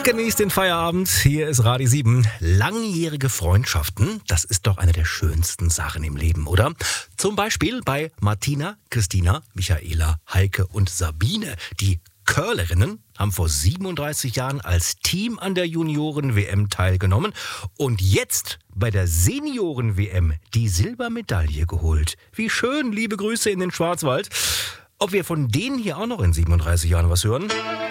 Genießt den Feierabend. Hier ist Radio 7. Langjährige Freundschaften, das ist doch eine der schönsten Sachen im Leben, oder? Zum Beispiel bei Martina, Christina, Michaela, Heike und Sabine. Die Curlerinnen haben vor 37 Jahren als Team an der Junioren-WM teilgenommen und jetzt bei der Senioren-WM die Silbermedaille geholt. Wie schön, liebe Grüße in den Schwarzwald. Ob wir von denen hier auch noch in 37 Jahren was hören?